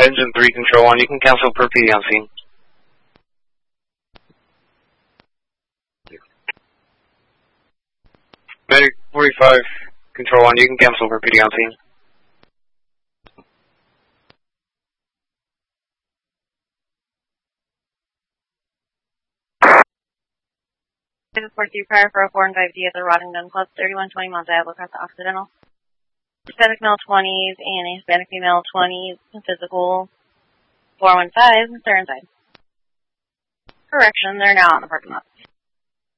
Engine 3, Control 1. You can cancel per PD on scene. Medic 45, Control 1. You can cancel per PD on scene. This is 43 prior for 4 and 5D at the Rotterdam Club, 3120 Mount Diablo across the Occidental. Hispanic male 20s and a Hispanic female 20s, physical 415, they're inside. Correction, they're now out in the parking lot.